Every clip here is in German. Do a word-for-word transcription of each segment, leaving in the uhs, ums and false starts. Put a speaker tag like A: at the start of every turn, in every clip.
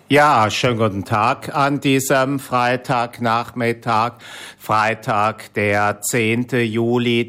A: Ja, schönen guten Tag an diesem Freitagnachmittag, Freitag, der zehnten Juli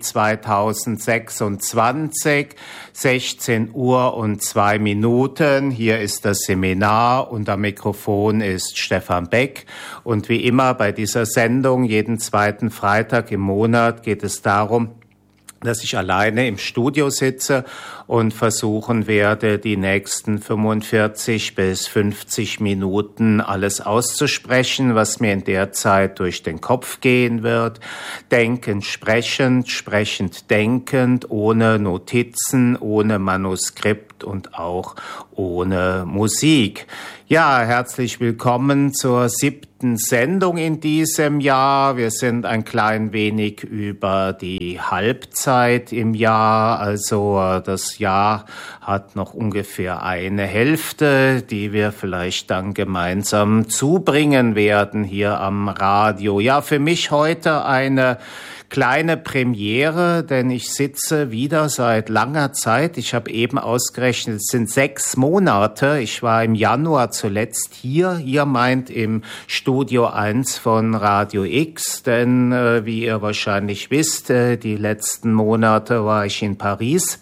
A: zweitausendsechsundzwanzig, sechzehn Uhr und zwei Minuten. Hier ist das Seminar und am Mikrofon ist Stefan Beck. Und wie immer bei dieser Sendung, jeden zweiten Freitag im Monat, geht es darum, dass ich alleine im Studio sitze und versuchen werde, die nächsten fünfundvierzig bis fünfzig Minuten alles auszusprechen, was mir in der Zeit durch den Kopf gehen wird. Denkend, sprechend, sprechend, denkend, ohne Notizen, ohne Manuskript und auch ohne Musik. Ja, herzlich willkommen zur siebten Sendung in diesem Jahr. Wir sind ein klein wenig über die Halbzeit im Jahr. Also das Jahr hat noch ungefähr eine Hälfte, die wir vielleicht dann gemeinsam zubringen werden hier am Radio. Ja, für mich heute eine kleine Premiere, denn ich sitze wieder seit langer Zeit. Ich habe eben ausgerechnet, es sind sechs Monate. Ich war im Januar zuletzt hier. Hier meint im Studio eins von Radio X, denn äh, wie ihr wahrscheinlich wisst, äh, die letzten Monate war ich in Paris.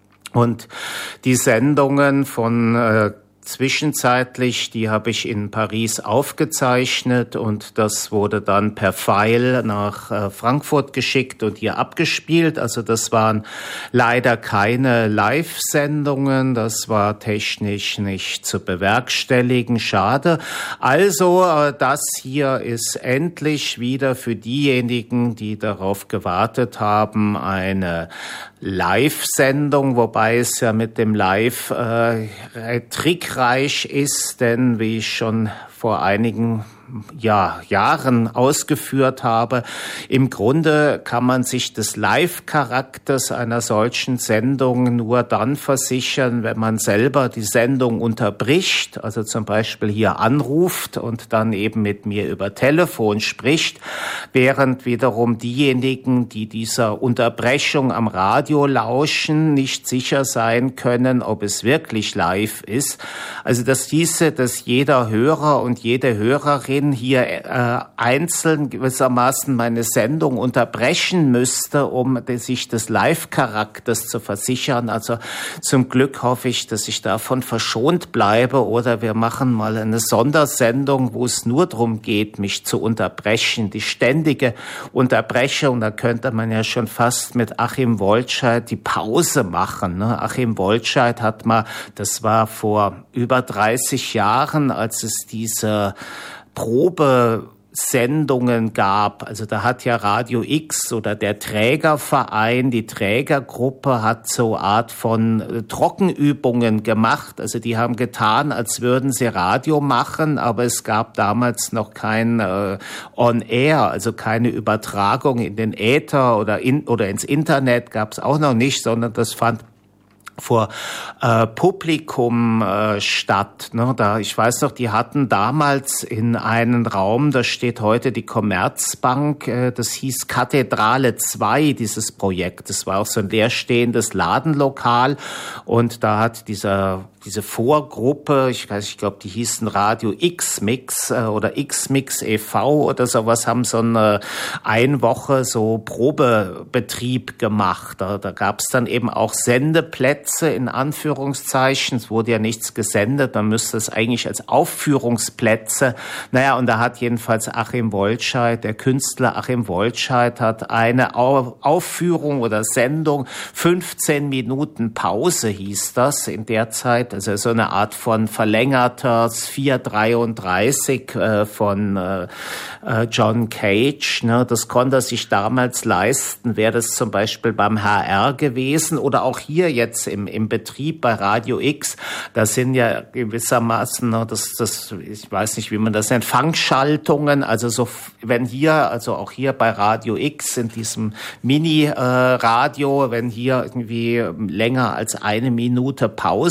A: Und die Sendungen von äh, Zwischenzeitlich, die habe ich in Paris aufgezeichnet und das wurde dann per File nach äh, Frankfurt geschickt und hier abgespielt. Also das waren leider keine Live-Sendungen, das war technisch nicht zu bewerkstelligen, schade. Also äh, das hier ist endlich wieder für diejenigen, die darauf gewartet haben, eine Live-Sendung, wobei es ja mit dem Live äh, trickreich ist, denn wie ich schon vor einigen ja, Jahren ausgeführt habe, im Grunde kann man sich des Live-Charakters einer solchen Sendung nur dann versichern, wenn man selber die Sendung unterbricht, also zum Beispiel hier anruft und dann eben mit mir über Telefon spricht, während wiederum diejenigen, die dieser Unterbrechung am Radio lauschen, nicht sicher sein können, ob es wirklich live ist. Also das hieße, dass jeder Hörer und jede Hörerin hier äh, einzeln gewissermaßen meine Sendung unterbrechen müsste, um sich des Live-Charakters zu versichern. Also zum Glück hoffe ich, dass ich davon verschont bleibe oder wir machen mal eine Sondersendung, wo es nur darum geht, mich zu unterbrechen. Die ständige Unterbrechung, da könnte man ja schon fast mit Achim Woltscheid die Pause machen. Ne? Achim Woltscheid hat mal, das war vor über dreißig Jahren, als es diese Probesendungen gab. Also da hat ja Radio X oder der Trägerverein, die Trägergruppe hat so Art von Trockenübungen gemacht. Also die haben getan, als würden sie Radio machen, aber es gab damals noch kein äh, On-Air, also keine Übertragung in den Äther oder in oder ins Internet gab es auch noch nicht, sondern das fand vor äh, Publikum äh, statt. Ne? Da, ich weiß noch, die hatten damals in einen Raum, da steht heute die Commerzbank, äh, das hieß Kathedrale zwei, dieses Projekt. Das war auch so ein leerstehendes Ladenlokal und da hat dieser diese Vorgruppe, ich weiß, ich glaube, die hießen Radio X-Mix äh, oder X-Mix e V oder sowas, haben so eine Einwoche so Probebetrieb gemacht. Da, da gab es dann eben auch Sendeplätze in Anführungszeichen. Es wurde ja nichts gesendet, man müsste es eigentlich als Aufführungsplätze. Naja, und da hat jedenfalls Achim Woltscheid, der Künstler Achim Woltscheid, hat eine Aufführung oder Sendung, fünfzehn Minuten Pause hieß das in der Zeit. Also so eine Art von verlängerter vier dreiunddreißig äh, von äh, John Cage. Ne? Das konnte er sich damals leisten. Wäre das zum Beispiel beim H R gewesen oder auch hier jetzt im, im Betrieb bei Radio X. Da sind ja gewissermaßen, ne, das, das, ich weiß nicht, wie man das nennt, Fangschaltungen. Also so, wenn hier, also auch hier bei Radio X in diesem Mini-Radio, äh, wenn hier irgendwie länger als eine Minute Pause herrscht,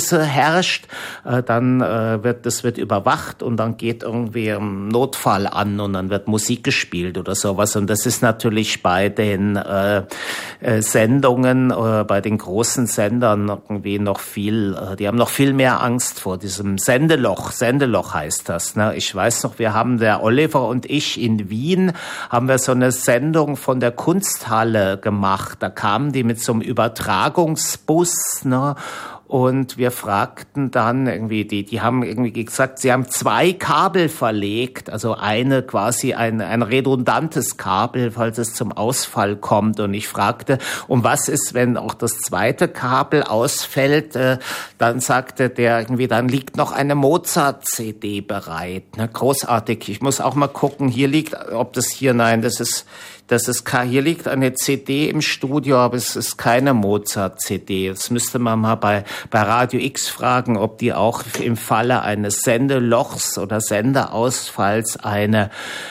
A: herrscht, äh, dann äh, wird das wird überwacht und dann geht irgendwie ein Notfall an und dann wird Musik gespielt oder sowas. Und das ist natürlich bei den äh, äh, Sendungen, äh, bei den großen Sendern irgendwie noch viel, äh, die haben noch viel mehr Angst vor diesem Sendeloch. Sendeloch heißt das. Ne? Ich weiß noch, wir haben, der Oliver und ich in Wien, haben wir so eine Sendung von der Kunsthalle gemacht. Da kamen die mit so einem Übertragungsbus, ne? Und wir fragten dann irgendwie, die, die haben irgendwie gesagt, sie haben zwei Kabel verlegt, also eine quasi ein, ein redundantes Kabel, falls es zum Ausfall kommt. Und ich fragte, um was ist, wenn auch das zweite Kabel ausfällt? Äh, dann sagte der irgendwie, dann liegt noch eine Mozart-C D bereit. Ne, großartig. Ich muss auch mal gucken, hier liegt, ob das hier, nein, das ist, Das ist, hier liegt eine C D im Studio, aber es ist keine Mozart-C D. Das müsste man mal bei, bei Radio X fragen, ob die auch im Falle eines Sendelochs oder Sendeausfalls eine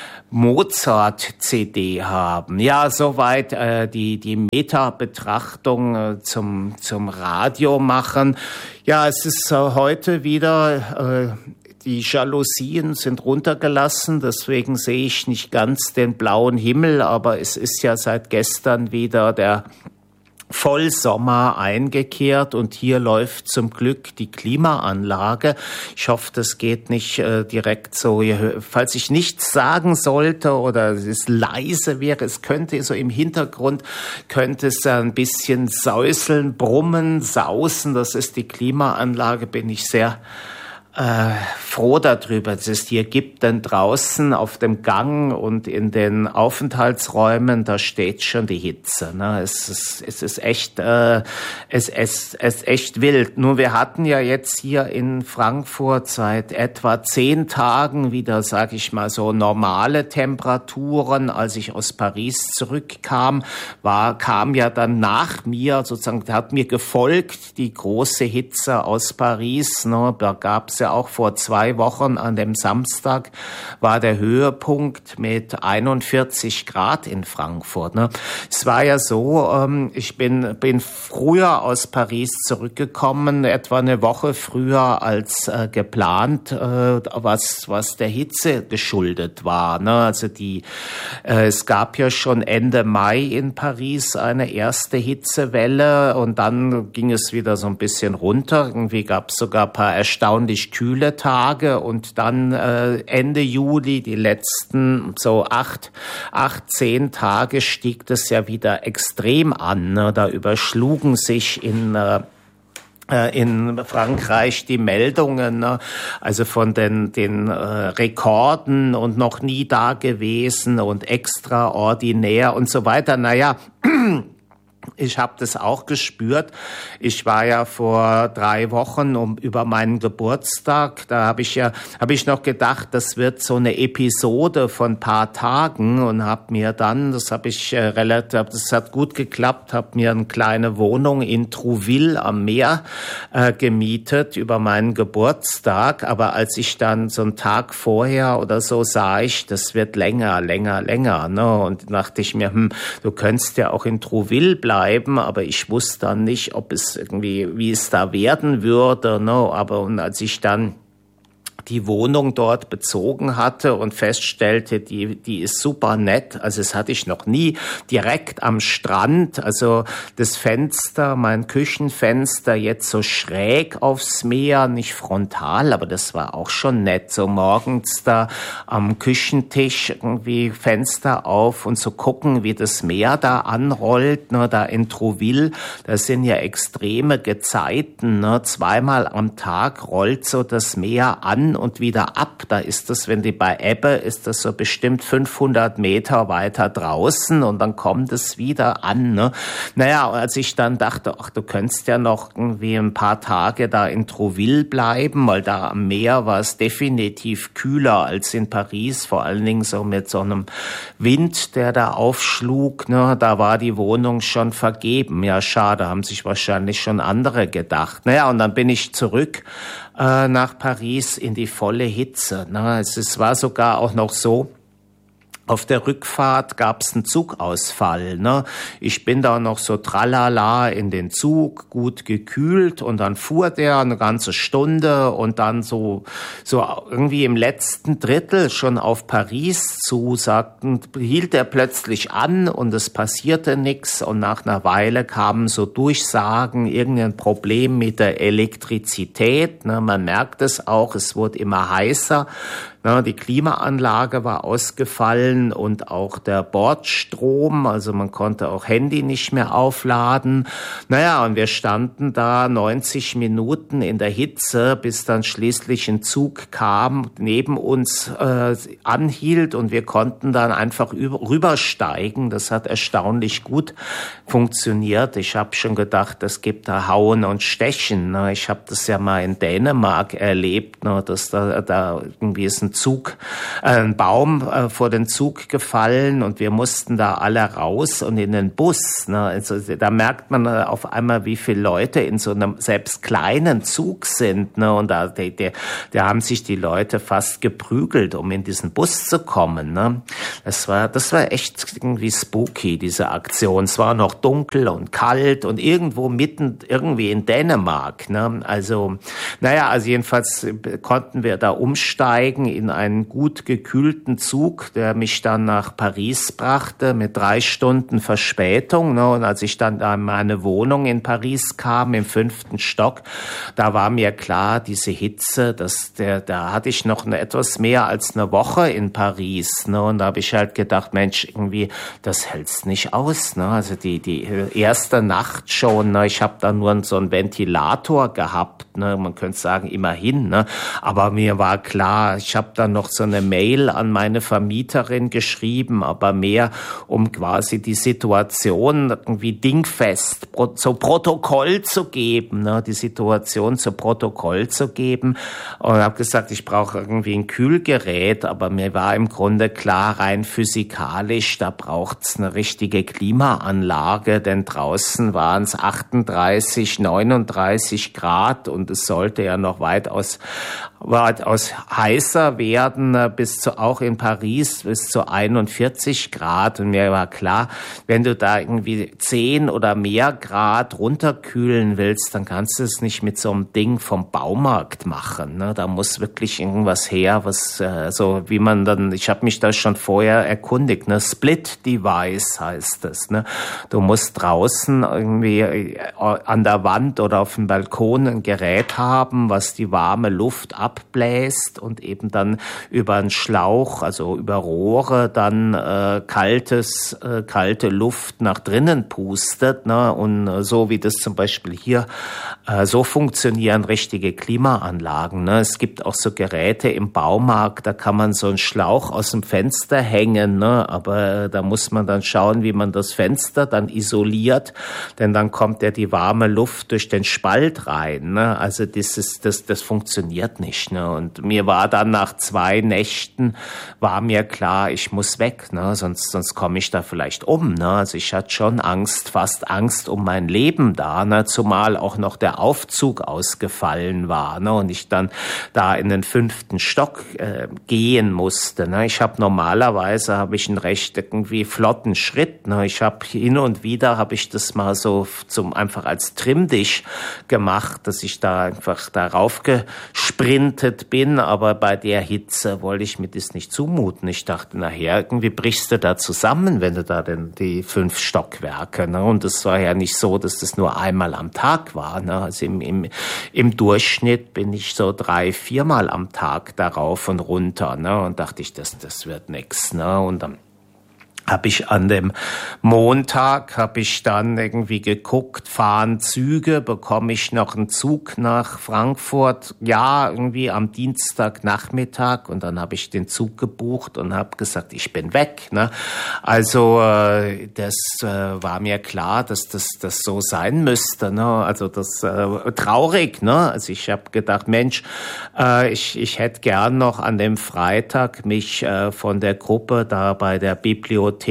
A: Mozart-C D haben. Ja, soweit äh, die die Meta-Betrachtung äh, zum zum Radio machen. Ja, es ist äh, heute wieder äh, die Jalousien sind runtergelassen, deswegen sehe ich nicht ganz den blauen Himmel, aber es ist ja seit gestern wieder der Vollsommer eingekehrt und hier läuft zum Glück die Klimaanlage. Ich hoffe, das geht nicht äh, direkt so. Falls ich nichts sagen sollte oder es leise wäre, es könnte so im Hintergrund, könnte es ein bisschen säuseln, brummen, sausen. Das ist die Klimaanlage, bin ich sehr Äh, froh darüber, dass es hier gibt, denn draußen auf dem Gang und in den Aufenthaltsräumen, da steht schon die Hitze. Ne? Es ist, es ist echt, äh, es, es, es ist echt wild. Nur wir hatten ja jetzt hier in Frankfurt seit etwa zehn Tagen wieder, sage ich mal so, normale Temperaturen. Als ich aus Paris zurückkam, war, kam ja dann nach mir, sozusagen, hat mir gefolgt die große Hitze aus Paris. Ne? Da gab's ja auch vor zwei Wochen an dem Samstag war der Höhepunkt mit einundvierzig Grad in Frankfurt. Ne? Es war ja so, ähm, ich bin bin früher aus Paris zurückgekommen, etwa eine Woche früher als äh, geplant, äh, was was der Hitze geschuldet war. Ne? Also die äh, es gab ja schon Ende Mai in Paris eine erste Hitzewelle und dann ging es wieder so ein bisschen runter. Irgendwie gab es sogar ein paar erstaunlich kühle Tage und dann äh, Ende Juli, die letzten so acht, acht, zehn Tage stieg das ja wieder extrem an. Ne? Da überschlugen sich in äh, in Frankreich die Meldungen, ne? Also von den den äh, Rekorden und noch nie da gewesen und extraordinär und so weiter. Naja, ich habe das auch gespürt. Ich war ja vor drei Wochen um über meinen Geburtstag. Da habe ich ja, habe ich noch gedacht, das wird so eine Episode von ein paar Tagen und habe mir dann, das habe ich äh, relativ, das hat gut geklappt, habe mir eine kleine Wohnung in Trouville am Meer äh, gemietet über meinen Geburtstag. Aber als ich dann so einen Tag vorher oder so sah ich, das wird länger, länger, länger. Ne? Und dachte ich mir, hm, du könntest ja auch in Trouville bleiben. bleiben, aber ich wusste dann nicht, ob es irgendwie, wie es da werden würde, ne? Aber und als ich dann die Wohnung dort bezogen hatte und feststellte, die die ist super nett. Also das hatte ich noch nie, direkt am Strand. Also das Fenster, mein Küchenfenster jetzt so schräg aufs Meer, nicht frontal, aber das war auch schon nett. So morgens da am Küchentisch irgendwie Fenster auf und zu gucken, wie das Meer da anrollt. Ne, da in Trouville, das sind ja extreme Gezeiten. Ne, zweimal am Tag rollt so das Meer an und wieder ab. Da ist das, wenn die bei Ebbe, ist das so bestimmt fünfhundert Meter weiter draußen und dann kommt es wieder an. Ne? Naja, als ich dann dachte, ach, du könntest ja noch irgendwie ein paar Tage da in Trouville bleiben, weil da am Meer war es definitiv kühler als in Paris, vor allen Dingen so mit so einem Wind, der da aufschlug. Ne? Da war die Wohnung schon vergeben. Ja, schade, haben sich wahrscheinlich schon andere gedacht. Naja, und dann bin ich zurück äh, nach Paris in die volle Hitze. Ne? Es, es war sogar auch noch so, Auf der Rückfahrt gab's einen Zugausfall, ne? Ich bin da noch so tralala in den Zug, gut gekühlt, und dann fuhr der eine ganze Stunde und dann so, so irgendwie im letzten Drittel schon auf Paris zu, sagten, hielt er plötzlich an und es passierte nichts, und nach einer Weile kamen so Durchsagen, irgendein Problem mit der Elektrizität, ne? Man merkt es auch, es wurde immer heißer. Na, die Klimaanlage war ausgefallen und auch der Bordstrom, also man konnte auch Handy nicht mehr aufladen. Naja, und wir standen da neunzig Minuten in der Hitze, bis dann schließlich ein Zug kam, neben uns äh, anhielt, und wir konnten dann einfach über, rübersteigen. Das hat erstaunlich gut funktioniert. Ich habe schon gedacht, es gibt da Hauen und Stechen. Ne? Ich habe das ja mal in Dänemark erlebt, ne? Dass da, da irgendwie ist ein Zug, äh, ein Baum äh, vor den Zug gefallen, und wir mussten da alle raus und in den Bus. Ne? Also da merkt man äh, auf einmal, wie viele Leute in so einem selbst kleinen Zug sind. Ne? Und da, die, die, da haben sich die Leute fast geprügelt, um in diesen Bus zu kommen. Ne? Das war, das war echt irgendwie spooky, diese Aktion. Es war noch dunkel und kalt und irgendwo mitten irgendwie in Dänemark. Ne? Also, naja, also jedenfalls konnten wir da umsteigen in einen gut gekühlten Zug, der mich dann nach Paris brachte mit drei Stunden Verspätung. Ne? Und als ich dann da in meine Wohnung in Paris kam, im fünften Stock, da war mir klar, diese Hitze, das, der, da hatte ich noch eine, etwas mehr als eine Woche in Paris. Ne? Und da habe ich halt gedacht, Mensch, irgendwie, das hält's nicht aus. Ne? Also die, die erste Nacht schon, ne? Ich habe da nur so einen Ventilator gehabt. Ne? Man könnte sagen, immerhin. Ne? Aber mir war klar, ich habe dann noch so eine Mail an meine Vermieterin geschrieben, aber mehr, um quasi die Situation irgendwie dingfest zu Protokoll zu geben, ne? Die Situation zu Protokoll zu geben. Und habe gesagt, ich brauche irgendwie ein Kühlgerät, aber mir war im Grunde klar, rein physikalisch, da braucht's eine richtige Klimaanlage, denn draußen waren es achtunddreißig, neununddreißig Grad, und es sollte ja noch weitaus, weitaus heißer werden, bis zu, auch in Paris, bis zu einundvierzig Grad. Und mir war klar, wenn du da irgendwie zehn oder mehr Grad runterkühlen willst, dann kannst du es nicht mit so einem Ding vom Baumarkt machen. Ne? Da muss wirklich irgendwas her, was äh, so wie man dann, ich habe mich da schon vorher erkundigt, ne? Split Device heißt das. Ne? Du musst draußen irgendwie äh, an der Wand oder auf dem Balkon ein Gerät haben, was die warme Luft abbläst und eben dann über einen Schlauch, also über Rohre, dann äh, kaltes, äh, kalte Luft nach drinnen pustet. Ne? Und äh, so wie das zum Beispiel hier, äh, so funktionieren richtige Klimaanlagen. Ne? Es gibt auch so Geräte im Baumarkt, da kann man so einen Schlauch aus dem Fenster hängen, ne? Aber äh, da muss man dann schauen, wie man das Fenster dann isoliert, denn dann kommt ja die warme Luft durch den Spalt rein. Ne? Also das, ist, das, das funktioniert nicht. Ne? Und mir war dann nach zwei Nächten, war mir klar, ich muss weg, ne? sonst, sonst komme ich da vielleicht um. Ne? Also ich hatte schon Angst, fast Angst um mein Leben da, ne? Zumal auch noch der Aufzug ausgefallen war, ne? Und ich dann da in den fünften Stock äh, gehen musste. Ne? Ich habe normalerweise habe ich einen recht irgendwie flotten Schritt. Ne? Ich habe hin und wieder habe ich das mal so zum einfach als Trimmdisch gemacht, dass ich da einfach darauf gesprintet bin, aber bei der Hitze wollte ich mir das nicht zumuten. Ich dachte, nachher irgendwie brichst du da zusammen, wenn du da denn die fünf Stockwerke, ne? Und es war ja nicht so, dass das nur einmal am Tag war, ne? Also im, im, im Durchschnitt bin ich so drei, viermal am Tag darauf und runter, ne? Und dachte ich, das, das wird nix, ne? Und dann habe ich an dem Montag, habe ich dann irgendwie geguckt, fahren Züge, bekomme ich noch einen Zug nach Frankfurt? Ja, irgendwie am Dienstagnachmittag, und dann habe ich den Zug gebucht und habe gesagt, ich bin weg. Ne? Also äh, das äh, war mir klar, dass das, das so sein müsste. Ne? Also das äh, traurig. Ne? Also ich habe gedacht, Mensch, äh, ich, ich hätte gern noch an dem Freitag mich äh, von der Gruppe da bei der Bibliothek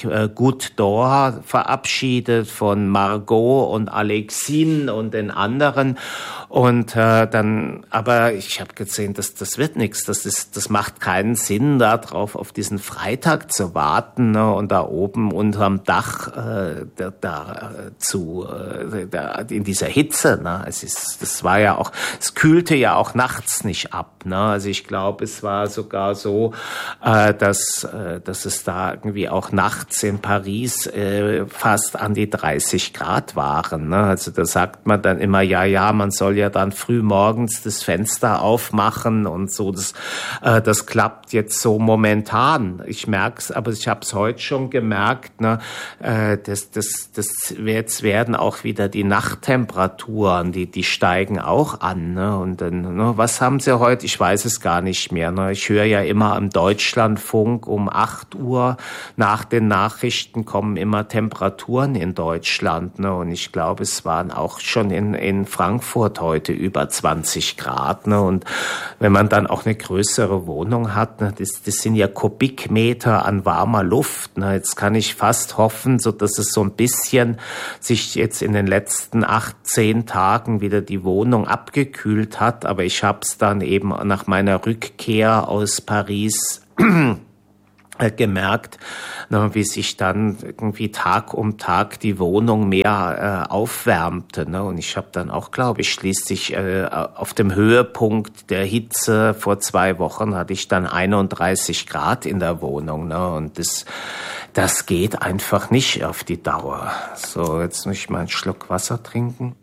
A: Gut Doha verabschiedet, von Margot und Alexine und den anderen. Und äh, dann, aber ich habe gesehen, dass das wird nichts. Das ist, das macht keinen Sinn, da drauf auf diesen Freitag zu warten, ne, und da oben unterm Dach äh, da, da zu äh, da, in dieser Hitze. Ne, es ist, das war ja auch, es kühlte ja auch nachts nicht ab. Ne, also ich glaube, es war sogar so, äh, dass äh, dass es da irgendwie auch nachts in Paris äh, fast an die dreißig Grad waren. Ne, also da sagt man dann immer, ja, ja, man soll ja dann früh morgens das Fenster aufmachen und so. Das, äh, das klappt jetzt so momentan. Ich merke es, aber ich habe es heute schon gemerkt, ne, äh, das, das, das jetzt werden auch wieder die Nachttemperaturen, die, die steigen auch an. Ne, und dann, ne, was haben sie heute? Ich weiß es gar nicht mehr. Ne. Ich höre ja immer im Deutschlandfunk um acht Uhr nach den Nachrichten kommen immer Temperaturen in Deutschland. Ne, und ich glaube, es waren auch schon in, in Frankfurt heute über zwanzig Grad. Ne, und wenn man dann auch eine größere Wohnung hat, ne, das, das sind ja Kubikmeter an warmer Luft. Ne, jetzt kann ich fast hoffen, so dass es so ein bisschen sich jetzt in den letzten acht, zehn Tagen wieder die Wohnung abgekühlt hat. Aber ich habe es dann eben nach meiner Rückkehr aus Paris gemerkt, wie sich dann irgendwie Tag um Tag die Wohnung mehr äh, aufwärmte. Ne? Und ich habe dann auch, glaube ich, schließlich äh, auf dem Höhepunkt der Hitze vor zwei Wochen hatte ich dann einunddreißig Grad in der Wohnung. Ne? Und das, das geht einfach nicht auf die Dauer. So, jetzt muss ich mal einen Schluck Wasser trinken.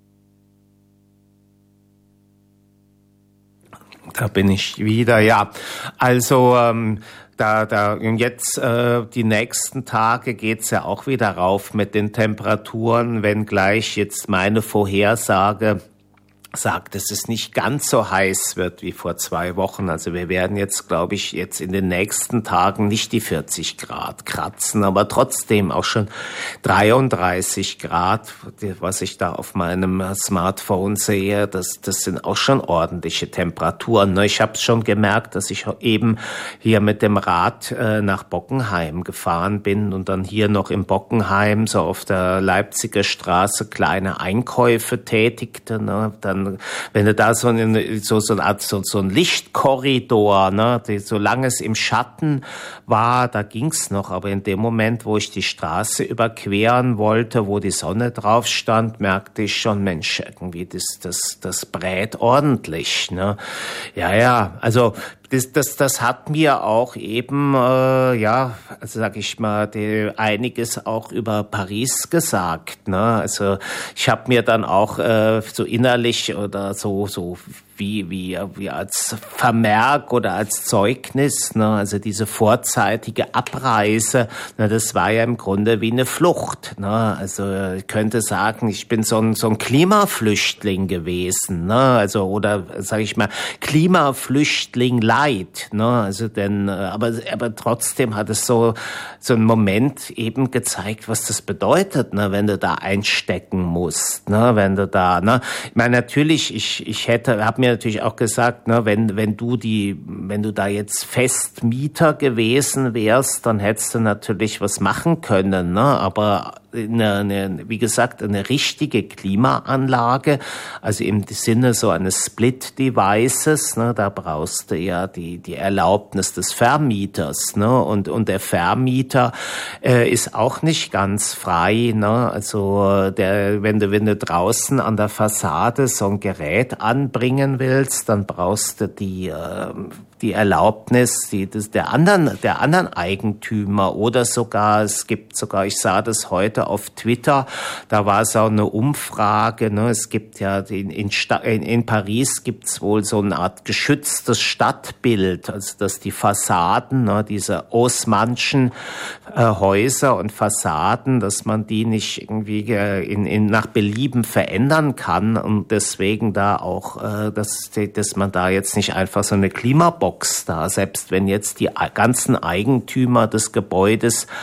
A: Da bin ich wieder, ja. Also ähm, da, da und jetzt äh, die nächsten Tage geht's ja auch wieder rauf mit den Temperaturen, wenngleich jetzt meine Vorhersage sagt, dass es nicht ganz so heiß wird wie vor zwei Wochen. Also wir werden jetzt, glaube ich, jetzt in den nächsten Tagen nicht die vierzig Grad kratzen, aber trotzdem auch schon dreiunddreißig Grad, was ich da auf meinem Smartphone sehe, das, das sind auch schon ordentliche Temperaturen. Ich habe schon gemerkt, dass ich eben hier mit dem Rad äh, nach Bockenheim gefahren bin und dann hier noch in Bockenheim so auf der Leipziger Straße kleine Einkäufe tätigte. Ne? Dann wenn du da so eine, so, so eine Art, so, so ein Lichtkorridor, ne, die, solange es im Schatten war, da ging's noch, aber in dem Moment, wo ich die Straße überqueren wollte, wo die Sonne drauf stand, merkte ich schon, Mensch, irgendwie, das, das, das brät ordentlich, ne. Ja, ja, also, Das, das, das hat mir auch eben, äh, ja, also sag ich mal, die, einiges auch über Paris gesagt. Ne? Also ich habe mir dann auch äh, so innerlich oder so so wie wie wie als Vermerk oder als Zeugnis, ne? Also diese vorzeitige Abreise, ne, das war ja im Grunde wie eine Flucht. Ne? Also ich könnte sagen, ich bin so ein so ein Klimaflüchtling gewesen, ne? Also oder sage ich mal Klimaflüchtling light, ne? Also denn aber aber trotzdem hat es so so einen Moment eben gezeigt, was das bedeutet, ne? Wenn du da einstecken musst, ne? Wenn du da, ne? Ich meine natürlich, ich ich hätte habe mir natürlich auch gesagt, ne, wenn wenn du die wenn du da jetzt Festmieter gewesen wärst, dann hättest du natürlich was machen können, ne? Aber eine, eine, wie gesagt, eine richtige Klimaanlage, also im Sinne so eines Split-Devices, ne, da brauchst du ja die die Erlaubnis des Vermieters, ne, und und der Vermieter äh, ist auch nicht ganz frei, ne, also der, wenn du wenn du draußen an der Fassade so ein Gerät anbringen willst, dann brauchst du die äh, die Erlaubnis die, des, der anderen der anderen Eigentümer oder sogar, es gibt sogar, ich sah das heute auf Twitter, da war es auch eine Umfrage, ne, es gibt ja in, in, in, in Paris gibt's wohl so eine Art geschütztes Stadtbild, also dass die Fassaden, ne, diese Haussmannschen äh, Häuser und Fassaden, dass man die nicht irgendwie äh, in, in nach Belieben verändern kann und deswegen da auch, äh, dass, dass man da jetzt nicht einfach so eine Klimabox da, selbst wenn jetzt die ganzen Eigentümer des Gebäudes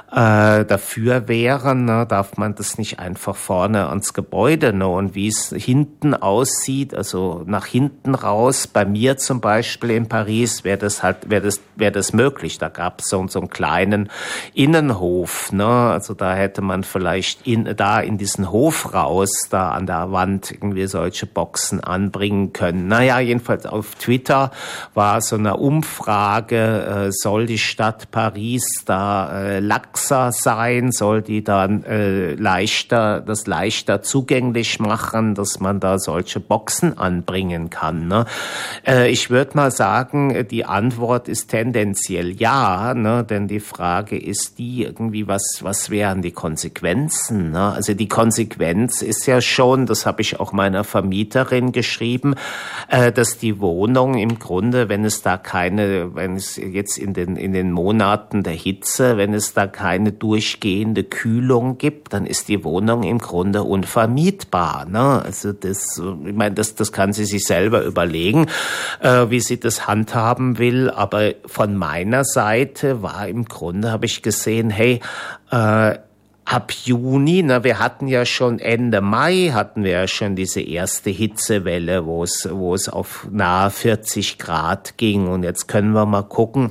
A: äh, dafür wären, ne, darf man das nicht einfach vorne ans Gebäude, ne, und wie es hinten aussieht, also nach hinten raus, bei mir zum Beispiel in Paris, wäre das halt, wäre das, wäre das möglich. Da gab es so, so einen kleinen Innenhof, ne, also da hätte man vielleicht in, da in diesen Hof raus, da an der Wand irgendwie solche Boxen anbringen können. Naja, jedenfalls auf Twitter war so eine Umfrage, äh, soll die Stadt Paris da äh, laxer sein, soll die dann äh, leichter, das leichter zugänglich machen, dass man da solche Boxen anbringen kann, ne? Äh, ich würde mal sagen, die Antwort ist tendenziell ja, ne? Denn die Frage ist die irgendwie, was, was wären die Konsequenzen, ne? Also die Konsequenz ist ja schon, das habe ich auch meiner Vermieterin geschrieben, äh, dass die Wohnung im Grunde, wenn es da keine, wenn es jetzt in den, in den Monaten der Hitze, wenn es da keine durchgehende Kühlung gibt, dann ist die Wohnung im Grunde unvermietbar, ne? Also das, ich meine, das, das kann sie sich selber überlegen, äh, wie sie das handhaben will, aber von meiner Seite war im Grunde, habe ich gesehen, hey, äh, ab Juni, na, wir hatten ja schon Ende Mai, hatten wir ja schon diese erste Hitzewelle, wo es, wo es auf nahe vierzig Grad ging. Und jetzt können wir mal gucken,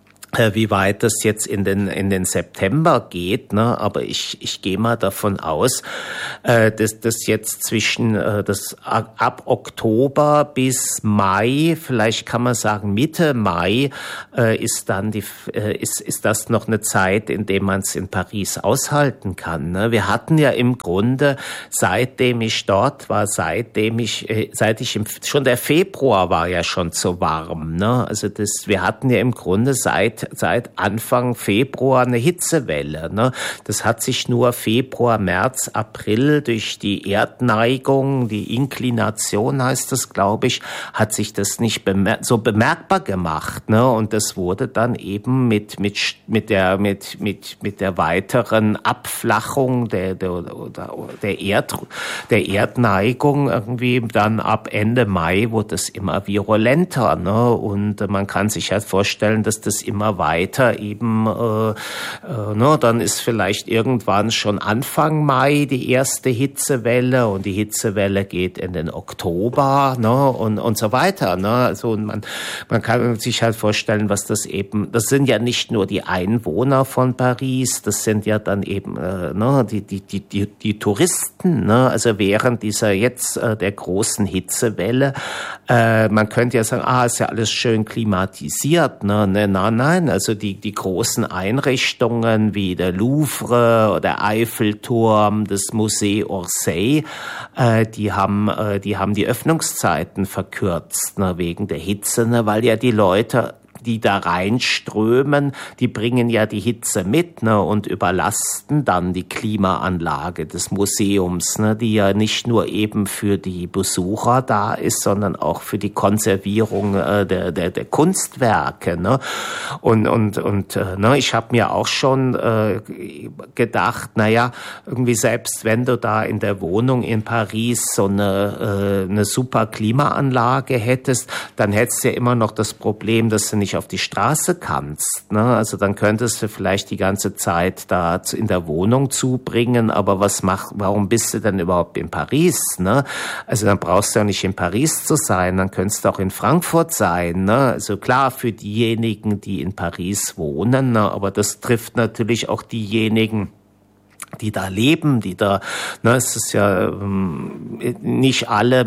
A: wie weit das jetzt in den in den September geht, ne? Aber ich ich gehe mal davon aus, äh, dass das jetzt zwischen äh, das ab Oktober bis Mai, vielleicht kann man sagen Mitte Mai, äh, ist dann die äh, ist ist das noch eine Zeit, in der man es in Paris aushalten kann, ne? Wir hatten ja im Grunde, seitdem ich dort war, seitdem ich äh, seit ich im, schon der Februar war ja schon zu warm, ne? Also das wir hatten ja im Grunde seit seit Anfang Februar eine Hitzewelle, ne? Das hat sich nur Februar, März, April durch die Erdneigung, die Inklination heißt das, glaube ich, hat sich das nicht bemer- so bemerkbar gemacht, ne? Und das wurde dann eben mit mit mit der mit mit mit der weiteren Abflachung der der der Erd der Erdneigung irgendwie dann ab Ende Mai wurde es immer virulenter, ne? Und man kann sich halt vorstellen, dass das immer weiter eben, äh, äh, ne, dann ist vielleicht irgendwann schon Anfang Mai die erste Hitzewelle und die Hitzewelle geht in den Oktober, ne, und und so weiter, ne? Also und man man kann sich halt vorstellen, was das eben, das sind ja nicht nur die Einwohner von Paris, das sind ja dann eben äh, ne, die die die die die Touristen, ne? Also während dieser jetzt äh, der großen Hitzewelle, äh, man könnte ja sagen, ah, ist ja alles schön klimatisiert, ne? Ne, nein, nein, also die die großen Einrichtungen wie der Louvre, der Eiffelturm, das Musée Orsay, äh, die haben äh, die haben die Öffnungszeiten verkürzt, ne, wegen der Hitze, ne, weil ja die Leute, die da reinströmen, die bringen ja die Hitze mit, ne, und überlasten dann die Klimaanlage des Museums, ne, die ja nicht nur eben für die Besucher da ist, sondern auch für die Konservierung äh, der, der, der Kunstwerke, ne. Und, und, und, äh, ne, ich habe mir auch schon äh, gedacht, naja, irgendwie selbst wenn du da in der Wohnung in Paris so eine, äh, eine super Klimaanlage hättest, dann hättest du ja immer noch das Problem, dass du nicht auf die Straße kannst, ne? Also dann könntest du vielleicht die ganze Zeit da in der Wohnung zubringen, aber was mach, warum bist du denn überhaupt in Paris, ne? Also dann brauchst du ja nicht in Paris zu sein, dann könntest du auch in Frankfurt sein, ne? Also klar, für diejenigen, die in Paris wohnen, ne? Aber das trifft natürlich auch diejenigen, die da leben, die da, ne, es ist ja ähm, nicht alle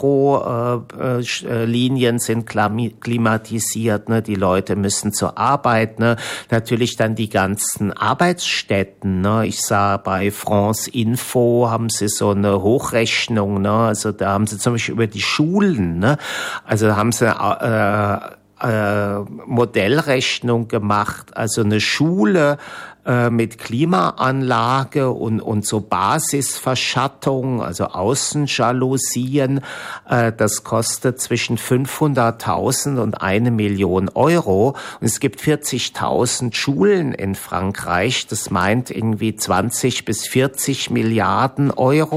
A: Metro-Linien äh, sind klimatisiert, ne, die Leute müssen zur Arbeit, ne, natürlich dann die ganzen Arbeitsstätten, ne, ich sah bei France Info haben sie so eine Hochrechnung, ne, also da haben sie zum Beispiel über die Schulen, ne, also haben sie äh, äh, Modellrechnung gemacht, also eine Schule mit Klimaanlage und, und so Basisverschattung, also Außenjalousien, äh, das kostet zwischen fünfhunderttausend und eine Million Euro. Und es gibt vierzigtausend Schulen in Frankreich, das meint irgendwie zwanzig bis vierzig Milliarden Euro.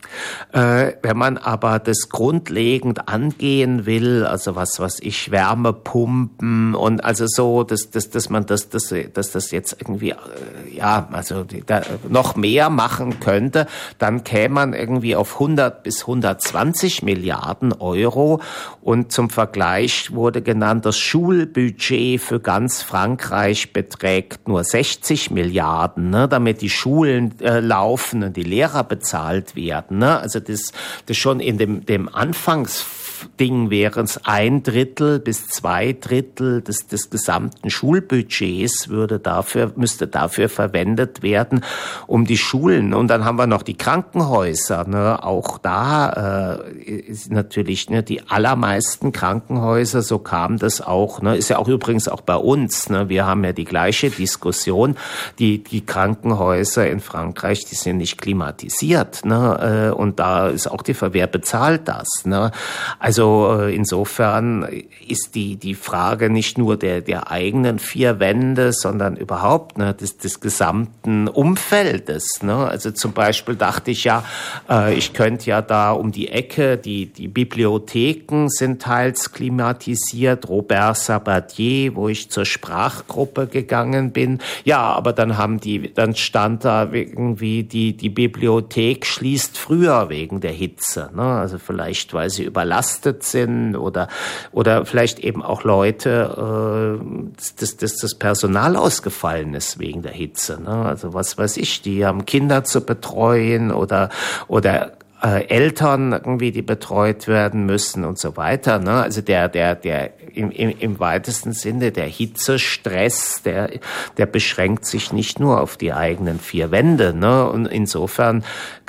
A: Äh, wenn man aber das grundlegend angehen will, also was, was ich, Wärmepumpen und also so, dass, dass, dass man das, dass, dass das jetzt irgendwie, äh, ja, also da noch mehr machen könnte, dann käme man irgendwie auf hundert bis hundertzwanzig Milliarden Euro. Und zum Vergleich wurde genannt, das Schulbudget für ganz Frankreich beträgt nur sechzig Milliarden, ne, damit die Schulen äh, laufen und die Lehrer bezahlt werden. Ne? Also das, das schon in dem, dem Anfangsding wäre es ein Drittel bis zwei Drittel des, des gesamten Schulbudgets würde dafür, müsste dafür verwendet werden, um die Schulen. Und dann haben wir noch die Krankenhäuser. Ne? Auch da äh, ist natürlich ne, die allermeisten Krankenhäuser, so kam das auch. Ne? Ist ja auch übrigens auch bei uns. Ne? Wir haben ja die gleiche Diskussion. Die, die Krankenhäuser in Frankreich, die sind nicht klimatisiert. Ne? Und da ist auch die Frage, wer bezahlt das? Ne? Also insofern ist die die Frage nicht nur der der eigenen vier Wände, sondern überhaupt ne, des, des gesamten Umfeldes. Ne? Also zum Beispiel dachte ich ja, äh, ich könnte ja da um die Ecke, die die Bibliotheken sind teils klimatisiert, Robert Sabatier, wo ich zur Sprachgruppe gegangen bin. Ja, aber dann haben die, dann stand da irgendwie die die Bibliothek schließt früher wegen der Hitze, ne? Also vielleicht, weil sie überlastet sind oder oder vielleicht eben auch Leute, äh, dass, dass das Personal ausgefallen ist wegen der Hitze, ne? Also was weiß ich, die haben Kinder zu betreuen oder oder äh, Eltern irgendwie, die betreut werden müssen und so weiter, ne? Also der der der im, im, im weitesten Sinne der Hitzestress, der der beschränkt sich nicht nur auf die eigenen vier Wände, ne? Und insofern